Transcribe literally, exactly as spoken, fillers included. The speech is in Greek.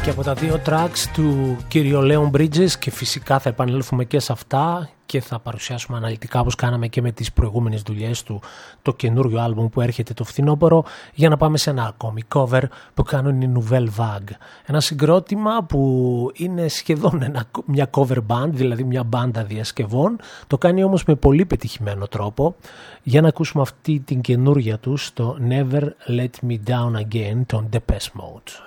Και από τα δύο tracks του κύριο Leon Bridges, και φυσικά θα επανέλθουμε και σε αυτά και θα παρουσιάσουμε αναλυτικά, όπως κάναμε και με τις προηγούμενες δουλειές του, το καινούριο άλμπουμ που έρχεται το φθινόπωρο, για να πάμε σε ένα ακόμη cover που κάνουν οι Nouvelle Vague. Ένα συγκρότημα που είναι σχεδόν ένα, μια cover band, δηλαδή μια μπάντα διασκευών, το κάνει όμως με πολύ πετυχημένο τρόπο. Για να ακούσουμε αυτή την καινούρια τους, το Never Let Me Down Again, των Depeche Mode.